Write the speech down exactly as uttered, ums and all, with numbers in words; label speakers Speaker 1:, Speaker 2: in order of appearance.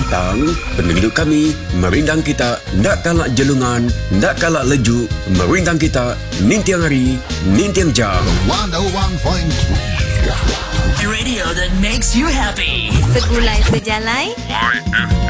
Speaker 1: bintang, penduduk kami merindang kita, ndak kalak jelungan, ndak kalak lejuk, merindang kita, nintiang hari, nintiang jam.
Speaker 2: one oh one point three
Speaker 3: Radio that makes you happy.
Speaker 4: Segulai sejalai.